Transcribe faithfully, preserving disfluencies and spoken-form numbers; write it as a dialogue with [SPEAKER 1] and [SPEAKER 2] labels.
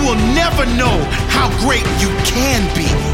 [SPEAKER 1] will never know how great you can be.